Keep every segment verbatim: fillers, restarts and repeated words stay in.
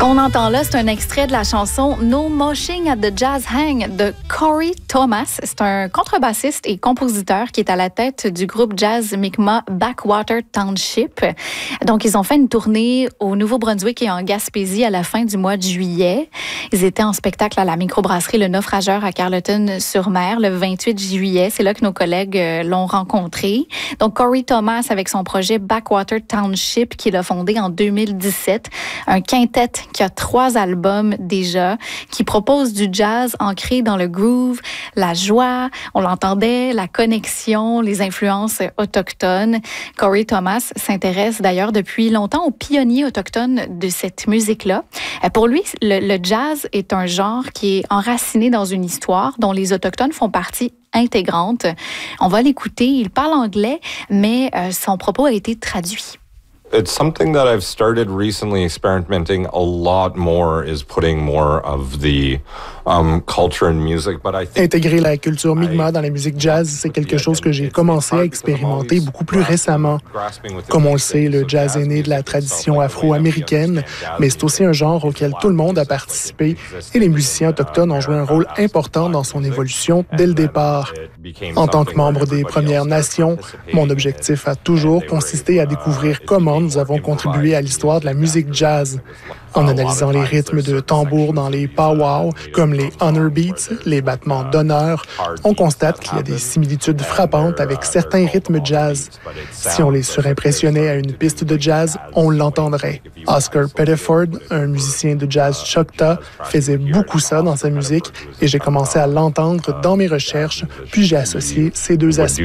qu'on entend là, c'est un extrait de la chanson No Moshing at the Jazz Hang de Corey Thomas. C'est un contrebassiste et compositeur qui est à la tête du groupe jazz Mi'kmaq Backwater Township. Donc, ils ont fait une tournée au Nouveau-Brunswick et en Gaspésie à la fin du mois de juillet. Ils étaient en spectacle à la microbrasserie Le Naufrageur à Carleton-sur-Mer le vingt-huit juillet. C'est là que nos collègues l'ont rencontré. Donc, Corey Thomas avec son projet Backwater Township qu'il a fondé en deux mille dix-sept. Un quintet qui a trois albums déjà, qui propose du jazz ancré dans le groove, la joie, on l'entendait, la connexion, les influences autochtones. Corey Thomas s'intéresse d'ailleurs depuis longtemps aux pionniers autochtones de cette musique-là. Pour lui, le, le jazz est un genre qui est enraciné dans une histoire dont les Autochtones font partie intégrante. On va l'écouter, il parle anglais, mais euh, son propos a été traduit. It's something that I've started recently experimenting a lot more is putting more of the um, culture and music, but I think intégrer la culture Mi'kmaq dans la musique jazz, c'est quelque chose que j'ai commencé à expérimenter beaucoup plus récemment. Comme on le sait, le jazz est né de la tradition afro-américaine, mais c'est aussi un genre auquel tout le monde a participé et les musiciens autochtones ont joué un rôle important dans son évolution dès le départ. En tant que membre des Premières Nations, mon objectif a toujours consisté à découvrir comment nous avons contribué à l'histoire de la musique jazz. En analysant les rythmes de tambour dans les pow-wow, comme les honor beats, les battements d'honneur, on constate qu'il y a des similitudes frappantes avec certains rythmes jazz. Si on les surimpressionnait à une piste de jazz, on l'entendrait. Oscar Pettiford, un musicien de jazz Choctaw, faisait beaucoup ça dans sa musique et j'ai commencé à l'entendre dans mes recherches, puis j'ai associé ces deux aspects.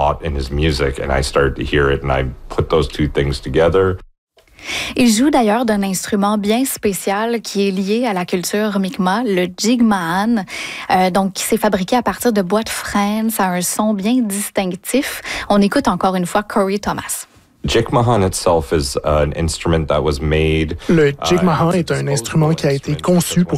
Il joue d'ailleurs d'un instrument bien spécial qui est lié à la culture Mi'kmaq, le jigmaan, euh, donc qui s'est fabriqué à partir de bois de frêne. Ça a un son bien distinctif. On écoute encore une fois Corey Thomas. Jigmaan itself is an instrument that was made. Le jigmaan est un instrument qui a été conçu pour